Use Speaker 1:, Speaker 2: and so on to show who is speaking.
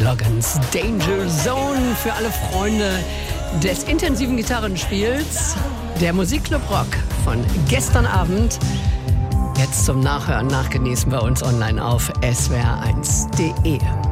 Speaker 1: Loggins, Danger Zone für alle Freunde des intensiven Gitarrenspiels. Der Musikclub Rock von gestern Abend. Jetzt zum Nachhören, nachgenießen bei uns online auf swr1.de.